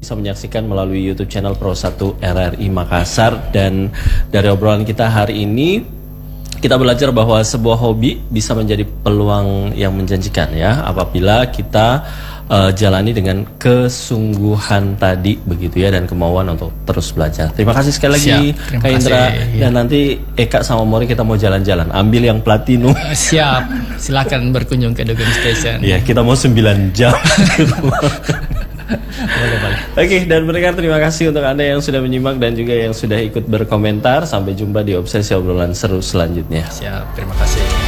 bisa menyaksikan melalui YouTube channel Pro 1 RRI Makassar. Dan dari obrolan kita hari ini, kita belajar bahwa sebuah hobi bisa menjadi peluang yang menjanjikan ya, apabila kita jalani dengan kesungguhan tadi begitu ya, dan kemauan untuk terus belajar. Terima kasih sekali lagi Kak Indra. Dan nanti Eka sama Mori kita mau jalan-jalan, ambil yang platinum. Siap, silakan berkunjung ke Dugem Station. Ya, kita mau 9 jam. Oke, dan pendengar, terima kasih untuk Anda yang sudah menyimak dan juga yang sudah ikut berkomentar. Sampai jumpa di Obsesi Obrolan Seru selanjutnya. Siap, terima kasih.